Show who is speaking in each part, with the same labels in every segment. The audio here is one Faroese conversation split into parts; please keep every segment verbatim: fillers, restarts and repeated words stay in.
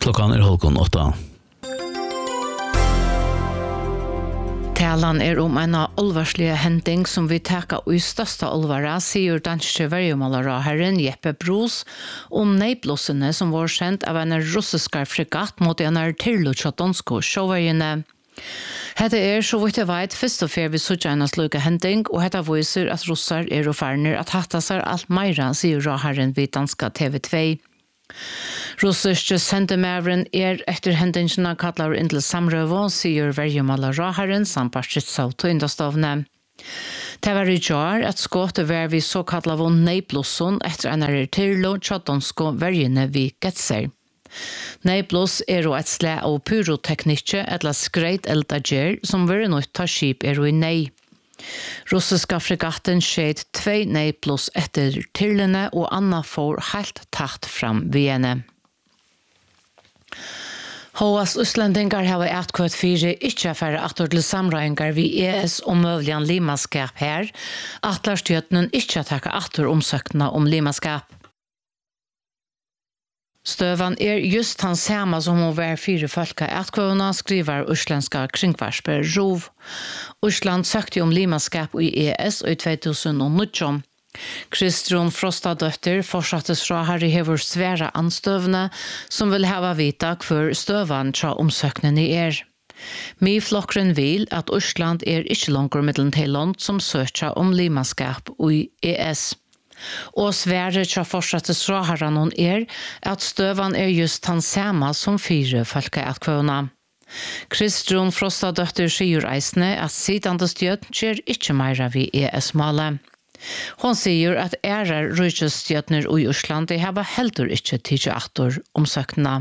Speaker 1: Klockan är halv åtta.
Speaker 2: Talan er om en alvarslig hending som vi taker i største alvara, sier danske vergemålere Jeppe Bros om neiblossene som var kjent av en russisk fregatt mot en tillutsjattonsko sjåveiene. Hette er, så vidt jeg vet, først og fer vi sutja en sluka hending, og hette viser at russar er og ferner at hatta seg alt meira, sier råherren vid danska T V två. Russiske sendemævren er etter hendingene kallar inn til samrøve, sier vergemåler råherren samt parstritsaut og indastavne. Det var i jar at skåte var vi så kallar von neiblusson etter en er tillo tjadonsko vergene vi getser. Neibluss er og et slæ av pyroteknikke etla skreit eldager som var nødt ta skip er og i nei. Russiska fregatten skjed tvei neibluss etter tillene og Anna får helt tatt fram ved henne. Håas utlendingar har etkvøtt fire ikke færre atter til samrøyngar vi E S om møvligen limaskap her, atlarstjøtnen ikke takke atter omsøkna om limaskap. Støvan er just han samme som hun var fire folka etkvøvna, skriver uslenska kringvarsper Rov. Usland søkte om limaskap i E S i två tusen nitton. Kristrun Frostadøtter fortsattes fra Harry hever svære anstøvne som vil hava vita hver støvan tra omsøknen i er. Mi flokkren vil at Usland er ikke langer middelen til land som søkja om limaskap i E S. Og svære tra fortsattes fra Harranon er at støvan er just han samme som fire folka etkvøvna. Kristrun Frostadøtter sier eisne at sidande stjøt skjer ikke meira vi E S-målet. Hon sier at ærer rujestjøtner i Osland de har heldur ikke tidsi aktor omsøkna.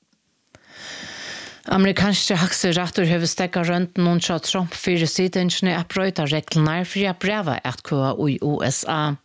Speaker 2: Amerikanske hakserator har stegget rundt noen fra Trump fire sidensene at brøyta reglene for å breva etkua i U S A.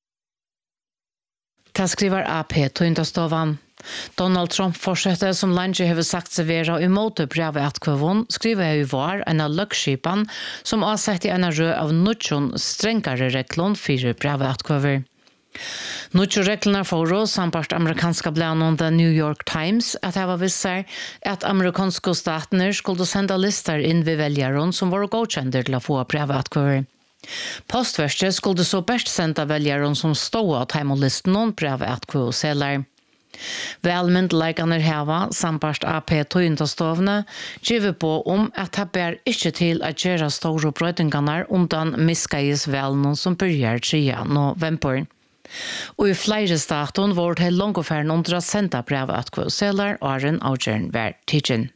Speaker 2: Det skriver A P tøyndastovan. Donald Trump fortsetter som lenge har sagt seg være i måte brevet etkvøvån, skriver jeg i var en av løkskipan som har sett i en rød av nutjon strengare reglån for brevet etkvøver. Nutjo reglene for oss samt amerikanska blanon The New York Times at det var visser at amerikanske statene skulle sende lister inn ved velgeren som var godkjender til å få brevet etkvøver. Postverket skulle så best sende velgeren som stod av timelisten noen brevet etkvøver seler. Velmyndleikene heva, samt A P tøyndastovne, giver på om at det ber ikke til at gjøre store brøydingene undan miskeies velnån som begynner tredje november. Og i flere staten var det langofæren under å sende brevet at kvøseler og er en avgjørende hver tidsen.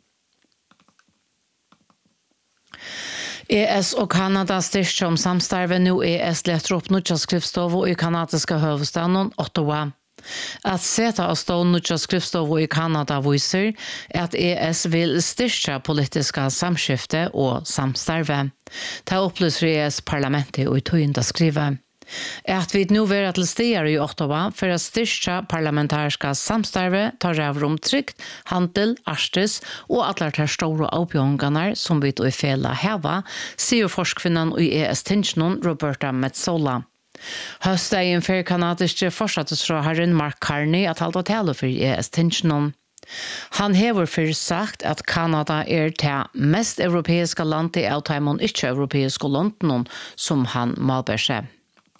Speaker 2: E S og Kanada styrker om samstarve nå E S letter opp nødja skriftstov i kanadiske høvestaden Ottawa. At seta av stående nødja skriftstov i Kanada viser at E S vil styrke politiske samskifte og samstarve. Det opplyser E S-parlamentet og i tøyende skrive. At vi nå vil til steder i Ottawa for å styrke parlamentariske samstarve tar av om trygt, handel, arstes og alle de store oppgjørende som vi i fela heva, sier forskvinnen i E S-tingsjonen Roberta Metsola. Høstdagen for kanadiske fortsattes fra herren Mark Carney at halda tale for E S-tingsjonen. Han hever for sagt at Kanada er det mest europeiske landet av de ikke-europeiske landene som han malber seg.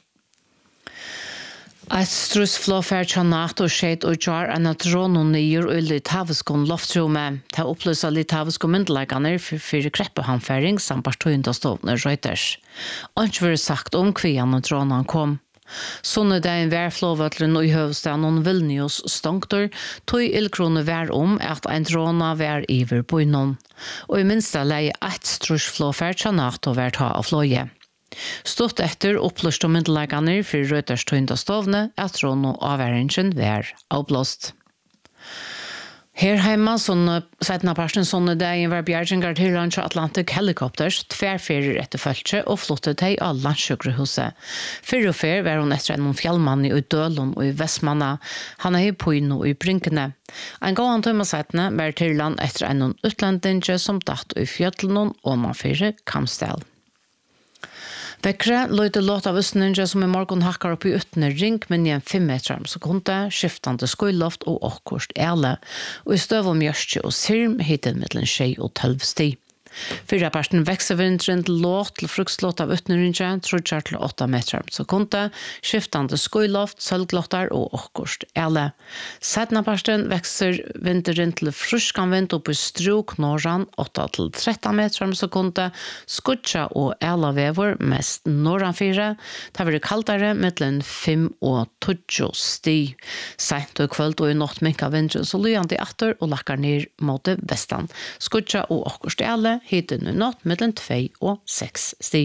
Speaker 2: Et strussflåfær til NATO skjedd og gjør en at rånen nyer og litauiskon loftrommet. Det opplyser litauiske myndelegene for kreppehanfæring samt partøyndastovne Reuters. Ikke var sagt om kvian og rånen kom. Sunnedagen var flåvøtlen i høvestaden Vilnius stongter, tog ildkrone vær om at en råna var iver på innom. Og i minste leie et strussflåfær til NATO var ta av flåje. Stått etter opplyst om myndelegene for Reuters tøyndastovne at rån og avværingen var avblåst. Her hjemme, sånne settene parten sånne dagen var bjerginger til Lunch Atlantic Helicopters tverrferer etter følge og flottet til av landsjukkerhuset. Før og før var hun etter en fjellmann i Dølund og i Vestmanna. Han er i Poino og i Brinkene. En gang han tømmer settene var til land etter en utlendinge som datt i fjøtlen og man fyrer Kamsdal. Vekkre løyde låt av Østninja som i morgen hakkar opp i uttene ring, men i en fem meter om sekunde, skiftande skoiloft og okkurst ele, og i støv om Gjørstje og Sirm hittin mittlen tjei og tølv sti. Fyrra parten vekser vindren til låt til frukslåt av utenrinja, trudjar til åtta meter om sekunde, skiftande skoiloft, sølglottar og okkurst ele. Sedna parten vekser vindren til fruskan vind opp i struk norran, åtta til tretton meter om sekunde, skudja og ele vever mest norran fire, det blir kaldare mittlen fem og tjugo sti. Sent og kvöld og i natt minka vindren så lyande atter og lakkar ned mot vestan. Skudja og okkurst ele, hittin i natt mellom to og seks sti.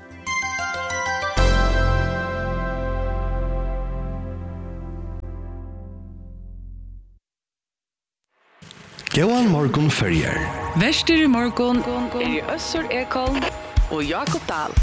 Speaker 1: Johan Morgon Ferrier.
Speaker 3: Vester i morgon er Össur Ekholm og Jakob Dahl.